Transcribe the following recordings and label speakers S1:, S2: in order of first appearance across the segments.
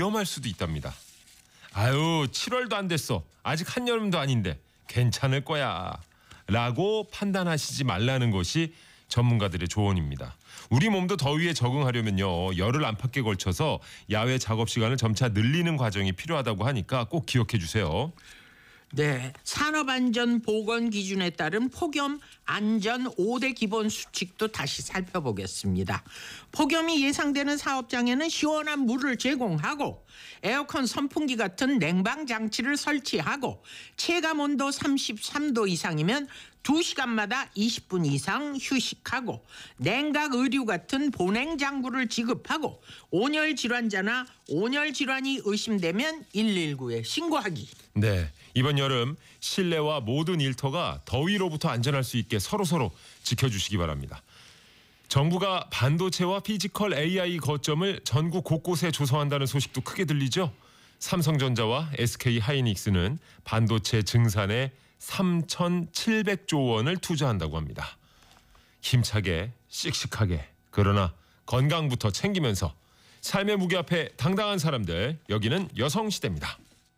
S1: 위험할 수도 있답니다. 아유, 7월도 안 됐어. 아직 한여름도 아닌데 괜찮을 거야. 라고 판단하시지 말라는 것이 전문가들의 조언입니다. 우리 몸도 더위에 적응하려면요, 열흘 안팎에 걸쳐서 야외 작업 시간을 점차 늘리는 과정이 필요하다고 하니까 꼭 기억해 주세요.
S2: 네, 산업안전보건 기준에 따른 폭염 안전 5대 기본 수칙도 다시 살펴보겠습니다. 폭염이 예상되는 사업장에는 시원한 물을 제공하고 에어컨 선풍기 같은 냉방 장치를 설치하고 체감 온도 33도 이상이면 2시간마다 20분 이상 휴식하고 냉각 의류 같은 보냉 장구를 지급하고 온열 질환자나 온열 질환이 의심되면 119에 신고하기.
S1: 네, 이번 여름 실내와 모든 일터가 더위로부터 안전할 수 있게 서로서로 지켜주시기 바랍니다. 정부가 반도체와 피지컬 AI 거점을 전국 곳곳에 조성한다는 소식도 크게 들리죠. 삼성전자와 SK하이닉스는 반도체 증산에 3,700조 원을 투자한다고 합니다. 힘차게 씩씩하게 그러나 건강부터 챙기면서 삶의 무게 앞에 당당한 사람들, 여기는 여성시대입니다.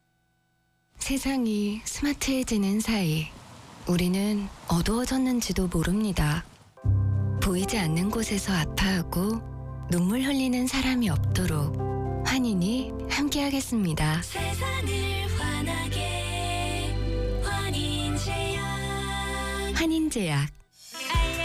S3: 세상이 스마트해지는 사이 우리는 어두워졌는지도 모릅니다. 보이지 않는 곳에서 아파하고 눈물 흘리는 사람이 없도록 환인이 함께하겠습니다.
S4: 세상을 환하게 환인제약.
S3: 환인제약